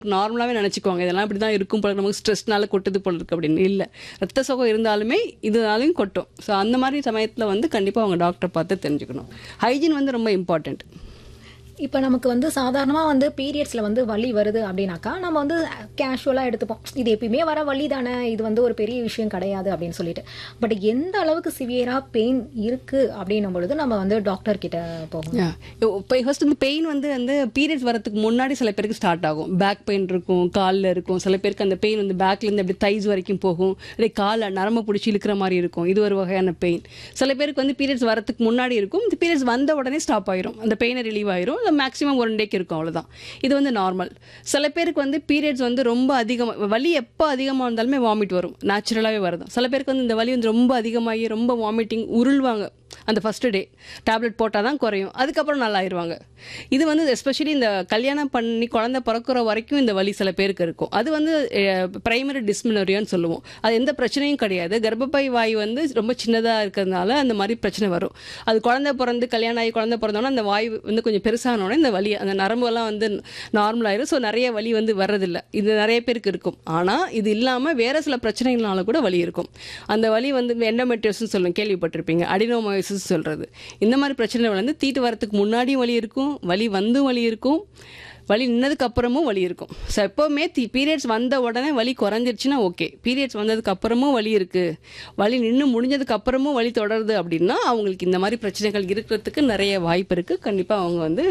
நார்மலாவே நினைச்சுக்குவாங்க இதெல்லாம் இப்படிதான் இருக்கும் போல, நமக்கு ஸ்ட்ரெஸ்னால கொட்டுது போல இருக்கு அப்படின்னு. இல்ல, ரத்த சோகை இருந்தாலுமே இதனாலையும் கொட்டும். ஸோ அந்த மாதிரி சமயத்துல வந்து கண்டிப்பா அவங்க டாக்டர் பார்த்து தெரிஞ்சுக்கணும். ஹைஜீன் வந்து ரொம்ப இம்பார்ட்டன்ட். இப்போ நமக்கு வந்து சாதாரணமாக வந்து பீரியட்ஸில் வந்து வலி வருது அப்படின்னாக்கா நம்ம வந்து கேஷுவலாக எடுத்துப்போம், இது எப்பயுமே வர வலி தானே, இது வந்து ஒரு பெரிய விஷயம் கிடையாது அப்படின்னு சொல்லிட்டு. பட் எந்த அளவுக்கு சிவியராக பெயின் இருக்குது அப்படின்னும் பொழுது நம்ம வந்து டாக்டர் கிட்ட போகணும். இப்போ ஃபர்ஸ்ட் இந்த பெயின் வந்து பீரியட்ஸ் வரதுக்கு முன்னாடி சில பேருக்கு ஸ்டார்ட் ஆகும். பேக் பெயின் இருக்கும், காலில் இருக்கும். சில பேருக்கு அந்த பெயின் வந்து பேக்லேருந்து அப்படி தைஸ் வரைக்கும் போகும், இல்லை காலை நரம்பு பிடிச்சி இழுக்கிற மாதிரி இருக்கும். இது ஒரு வகையான பெயின். சில பேருக்கு வந்து பீரியட்ஸ் வரதுக்கு முன்னாடி இருக்கும், இந்த பீரியட்ஸ் வந்த உடனே ஸ்டாப் ஆயிரும், அந்த பெயினை ரிலீவ் ஆயிரும். மேக்ஸிமம் 1 டேக்கு இருக்கும், அவ்வளவுதான். இது வந்து நார்மல். சில பேருக்கு வந்து பீரியட்ஸ் வந்து ரொம்ப அதிகமாக, வலி எப்போ அதிகமாக இருந்தாலுமே வாமிட் வரும், நேச்சுரலாகவே வருது. சில பேருக்கு வந்து இந்த வலி வந்து ரொம்ப அதிகமாகி ரொம்ப வாமிட்டிங், உருள்வாங்க. அந்த ஃபர்ஸ்ட் டே டேப்லெட் போட்டால் தான் குறையும், அதுக்கப்புறம் நல்லா ஆயிடுவாங்க. இது வந்து எஸ்பெஷலி இந்த கல்யாணம் பண்ணி குழந்தை பிறக்கிற வரைக்கும் இந்த வலி சில பேருக்கு இருக்கும். அது வந்து பிரைமரி டிஸ்மினரியான்னு சொல்லுவோம். அது எந்த பிரச்சனையும் கிடையாது. கர்ப்பப்பை வாய் வந்து ரொம்ப சின்னதாக இருக்கிறதுனால அந்த மாதிரி பிரச்சனை வரும். அது குழந்தை பிறந்து கல்யாணம் ஆகி குழந்தை பிறந்தோன்னா அந்த வாய் வந்து கொஞ்சம் பெருசானோடனே இந்த வலி, அந்த நரம்புலாம் வந்து நார்மல் ஆயிரும். ஸோ நிறைய வலி வந்து வர்றதில்லை. இது நிறைய பேருக்கு இருக்கும். ஆனால் இது இல்லாமல் வேற சில பிரச்சனைகள்னால கூட வலி இருக்கும். அந்த வலி வந்து எண்டோமெட்ரியோசிஸ் சொல்லுங்க, கேள்விப்பட்டிருப்பீங்க, அடினோமயோசிஸ் சொல்றது. இந்த மாதிரி பிரச்சனை வந்து தீட்டு வரத்துக்கு முன்னாடியும் வலி இருக்கும், வலி வந்தும் வலி இருக்கும், வலி நின்னதுக்கு அப்புறமும் வலி இருக்கும். ஸோ எப்போவுமே பீரியட்ஸ் வந்த உடனே வலி குறைஞ்சிருச்சுன்னா ஓகே. பீரியட்ஸ் வந்ததுக்கு அப்புறமும் வலி இருக்கு, வலி நின்று முடிஞ்சதுக்கு அப்புறமும் வலி தொடருது அப்படின்னா அவங்களுக்கு இந்த மாதிரி பிரச்சனைகள் இருக்கிறதுக்கு நிறைய வாய்ப்பு இருக்கு. கண்டிப்பா அவங்க வந்து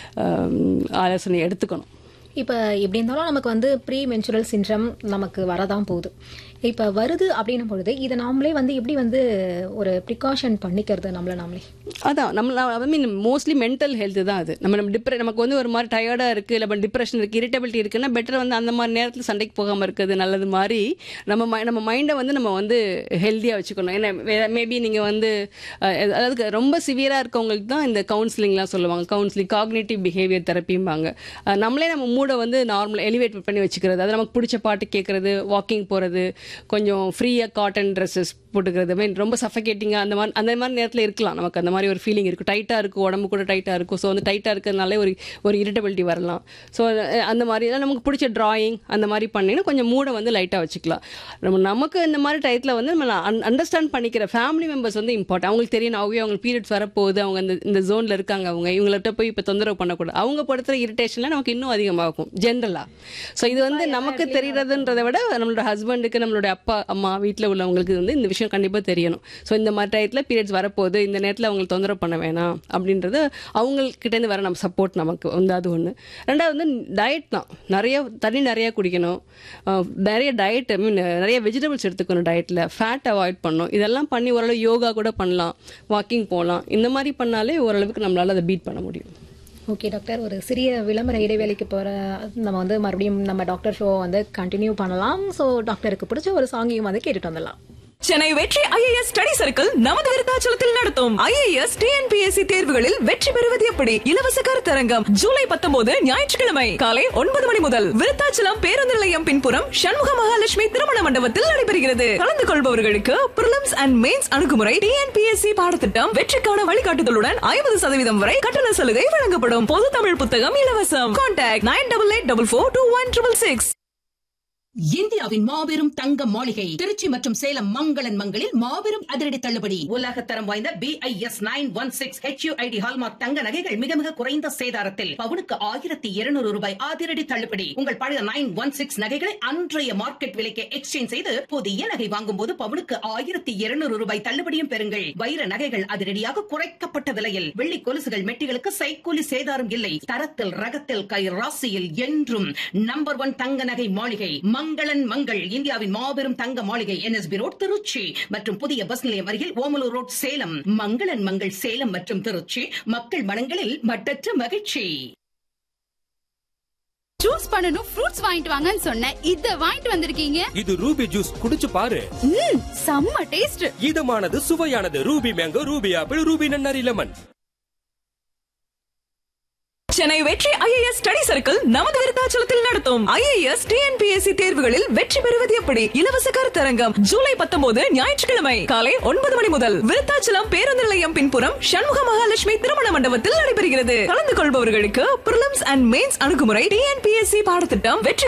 ஆலோசனை எடுத்துக்கணும். இப்போ எப்படி இருந்தாலும் நமக்கு வந்து ப்ரீ மென்சுரல் சிண்ட்ரம் நமக்கு வரதான் போகுது. இப்போ வருது அப்படின்னும் பொழுது இதை நாமளே வந்து எப்படி வந்து ஒரு ப்ரிகாஷன் பண்ணிக்கிறது நாமளே? அதான் ஐ மீன் மோஸ்ட்லி மென்டல் ஹெல்த் தான் அது. நமக்கு வந்து ஒரு மாதிரி டயர்டாக இருக்குது, இல்லை டிப்ரெஷன் இருக்குது, இரிட்டபிலிட்டி இருக்குன்னா பெட்டர் வந்து அந்த மாதிரி நேரத்தில் சண்டைக்கு போகாமல் இருக்கிறது நல்லது. மாதிரி நம்ம மைண்டை வந்து நம்ம வந்து ஹெல்த்தியாக வச்சுக்கணும். ஏன்னா மேபி நீங்கள் வந்து அதாவது ரொம்ப சிவியராக இருக்கவங்களுக்கு தான் இந்த கவுன்சிலிங்லாம் சொல்லுவாங்க. Counselling, cognitive behaviour தெரப்பிம்பாங்க. நம்மளே நம்ம மூடை வந்து நார்மல் எலிவேட் பண்ணி வச்சுக்கிறது, அது நமக்கு பிடிச்ச பாட்டு கேட்கறது, வாக்கிங் போகிறது, கொஞ்சம் ஃப்ரீயாக காட்டன் ட்ரெஸ்ஸஸ் போட்டுக்கிறது, மீன் ரொம்ப சஃபகேட்டிங்காக அந்த மாதிரி நேரத்தில் இருக்கலாம். நமக்கு அந்த மாதிரி ஒரு ஃபீலிங் இருக்கும், டைட்டாக இருக்கும், உடம்பு கூட டைட்டாக இருக்கும். ஸோ வந்து டைட்டாக இருக்கிறதுனாலே ஒரு இரிட்டபிலிட்டி வரலாம். ஸோ அந்த மாதிரி நமக்கு பிடிச்ச டிராயிங் அந்த மாதிரி பண்ணிங்கன்னா கொஞ்சம் மூடை வந்து லைட்டாக வச்சுக்கலாம். நமக்கு இந்த மாதிரி டயத்தில் வந்து நம்ம அண்டர்ஸ்டாண்ட் பண்ணிக்கிற ஃபேமிலி மெம்பர்ஸ் வந்து இம்பார்ட்டன்ட். அவங்களுக்கு தெரியும் அவங்களுக்கு பீரியட்ஸ் வரப்போகுது, அவங்க இந்த ஜோனில் இருக்காங்க, இவங்கள்ட்ட போய் இப்போ தொந்தரவு பண்ணக்கூடாது. அவங்க படுத்துகிற இரிட்டேஷனில் நமக்கு இன்னும் அதிகமாகும் ஜென்ரலாக. ஸோ இது வந்து நமக்கு தெரிகிறதுன்றதை விட நம்மளோட ஹஸ்பண்டுக்கு, நம்மளோட அப்பா அம்மா வீட்டில் உள்ளவங்களுக்கு வந்து இந்த விஷயம் கண்டிப்பாக தெரியணும். ஸோ இந்த மாதிரி டயத்தில் பீரியட்ஸ் வரப்போகுது, இந்த நேரத்தில் அவங்களுக்கு தொந்தரவு பண்ண வேணாம் அப்படின்றது அவங்கக்கிட்டேருந்து வர நம்ம சப்போர்ட் நமக்கு வந்து அது ஒன்று. ரெண்டாவது வந்து டயட் தான். நிறைய குடிக்கணும், நிறைய டயட், நிறைய வெஜிடபிள்ஸ் எடுத்துக்கணும் டயட்டில், ஃபேட் அவாய்ட் பண்ணணும். இதெல்லாம் பண்ணி ஓரளவு யோகா கூட பண்ணலாம், வாக்கிங் போகலாம். இந்த மாதிரி பண்ணாலே ஓரளவுக்கு நம்மளால் அதை பீட் பண்ண முடியும். ஓகே டாக்டர், ஒரு சிறிய விளம்பர இடைவேளைக்கு போகிற நம்ம வந்து மறுபடியும் நம்ம டாக்டர் ஷோ வந்து கண்டினியூ பண்ணலாம். ஸோ டாக்டருக்கு பிடிச்ச ஒரு சாங்கையும் வந்து கேட்டுட்டு வந்துடலாம். சென்னை வெற்றி IAS ஸ்டடி சர்க்கிள் நமது விருத்தாச்சலத்தில் நடத்தும் IAS TNPSC தேர்வுகளில் வெற்றி பெறுவது எப்படி இலவச கருத்தரங்கம் ஜூலை 19 ஞாயிற்றுக்கிழமை காலை 9 மணி முதல் விருத்தாச்சலம் பேருந்து நிலையம் பின்புறம் சண்முக மகாலட்சுமி திருமண மண்டபத்தில் நடைபெறுகிறது. கலந்து கொள்பவர்களுக்கு பிரிலிம்ஸ் அண்ட் மெயின்ஸ் அணுகுமுறை, TNPSC பாடத்திட்டம், வெற்றிக்கான வழிகாட்டுதலுடன் 50% வரை கட்டண சலுகை வழங்கப்படும். பொது தமிழ் புத்தகம் இலவசம். கான்டாக்ட் 9884421666. இந்தியாவின் மாபெரும் தங்க மாளிகை திருச்சி மற்றும் சேலம் மங்களன் மங்களில் மாபெரும் அதிரடி தள்ளுபடி. உலகத்தரம் வாய்ந்த BIS 916 HUID ஹால்மார்க் தங்க நகைகள் மிக மிக குறைந்த சேதாரத்தில் பவுனுக்கு 1200 ரூபாய் அதிரடி தள்ளுபடி. உங்கள் பழைய 916 நகைகளை அன்றைய மார்க்கெட் விலைக்கு எக்ஸ்சேஞ்ச் செய்து புதிய நகை வாங்கும் போது பவுனுக்கு 1200 ரூபாய் தள்ளுபடியும் பெறுங்கள். வைர நகைகள் அதிரடியாக குறைக்கப்பட்ட விலையில், வெள்ளி கொலுசுகள் மெட்டிகளுக்கு சைக்கூலி சேதாரம் இல்லை. தரத்தில் ரகத்தில் கை ராசியில் என்றும் நம்பர் 1 தங்க நகை மாளிகை மங்களன் மங்கள். இந்தியாவின் மாபெரும் தங்க மாளிகை NSB ரோட் திருச்சி மற்றும் புதிய பஸ் நிலையம் அருகில் ஓமலூர் ரோட் சேலம். மங்களன் மங்கள் சேலம் மற்றும் திருச்சி, மக்கள் மனங்களில் மட்டற்ற மகிழ்ச்சி. ஜூஸ் பண்ணனும், ஃப்ரூட்ஸ் வாங்கிட்டு வாங்கன்னு சொன்னேன், இத வாங்கிட்டு வந்திருக்கீங்க. இது ரூபி ஜூஸ், குடிச்சு பாரு. செம்ம taste. இதமானது, சுவையானது. Ruby mango, Ruby apple, Ruby நன்னாரி லெமன். சென்னை வெற்றி ஐஏஎஸ் ஸ்டடி சர்க்கிள் நமது விருத்தாச்சலத்தில் நடத்தும் ஐஏஎஸ் டிஎன்பிஎஸ்சி தேர்வுகளில் வெற்றி பெறுவது எப்படி இலவச கருத்தரங்கம் ஜூலை 19 ஞாயிற்றுக்கிழமை காலை 9 மணி முதல் விருத்தாச்சலம் பேருந்து நிலையம் பின்புறம் சண்முக மகாலட்சுமி திருமண மண்டபத்தில் நடைபெறுகிறது. கலந்து கொள்பவர்களுக்கு பிரிலிம்ஸ் அண்ட் மெயின்ஸ் அணுகுமுறை டிஎன்பிஎஸ்சி பாடத்திட்டம் வெற்றி